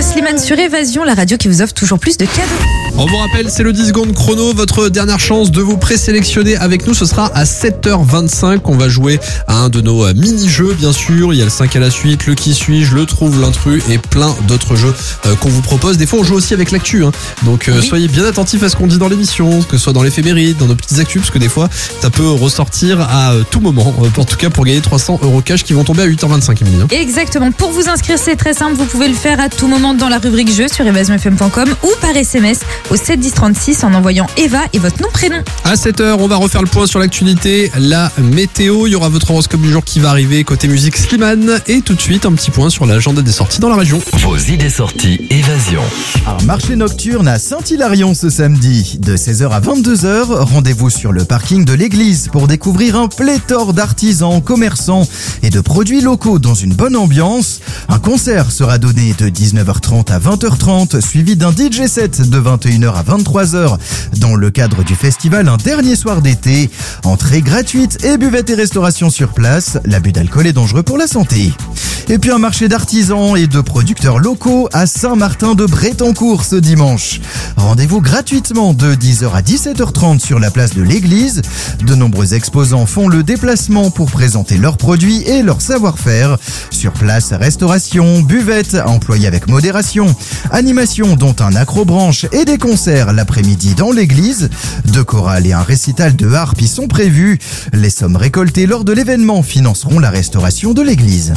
Slimane sur Évasion, la radio qui vous offre toujours plus de cadeaux. On vous rappelle, c'est le 10 secondes chrono. Votre dernière chance de vous présélectionner avec nous, ce sera à 7h25. On va jouer à un de nos mini-jeux, bien sûr. Il y a le 5 à la suite, le qui suis-je, le trouve l'intrus et plein d'autres jeux qu'on vous propose. Des fois, on joue aussi avec l'actu. Donc, soyez bien attentifs à ce qu'on dit dans l'émission, que ce soit dans l'éphéméride, dans nos petites actus, parce que des fois, ça peut ressortir à tout moment. En tout cas, pour gagner 300 € cash qui vont tomber à 8h25, Émilie. Exactement. Pour vous inscrire, c'est très simple. Vous pouvez le faire à tout moment dans la rubrique jeux sur évasionfm.com ou par SMS au 7 10 36 en envoyant Eva et votre nom prénom. À 7h, on va refaire le point sur l'actualité, la météo. Il y aura votre horoscope du jour qui va arriver côté musique Slimane. Et tout de suite, un petit point sur l'agenda des sorties dans la région. Vos idées sorties Évasion. Un marché nocturne à Saint-Hilarion ce samedi. De 16h à 22h, rendez-vous sur le parking de l'église pour découvrir un pléthore d'artisans, commerçants et de produits locaux dans une bonne ambiance. Un concert sera donné de 19h30 à 20h30, suivi d'un DJ set de 21h à 23h dans le cadre du festival Un dernier soir d'été. Entrée gratuite et buvette et restauration sur place. L'abus d'alcool est dangereux pour la santé. Et puis un marché d'artisans et de producteurs locaux à Saint-Martin-de-Brétancourt ce dimanche. Rendez-vous gratuitement de 10h à 17h30 sur la place de l'église. De nombreux exposants font le déplacement pour présenter leurs produits et leur savoir-faire. Sur place, restauration, buvette, employée avec modération, animation dont un acrobranche et des concerts l'après-midi dans l'église. Deux chorales et un récital de harpe y sont prévus. Les sommes récoltées lors de l'événement financeront la restauration de l'église.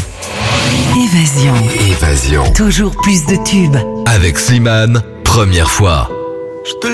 Évasion. Toujours plus de tubes. Avec Slimane, première fois.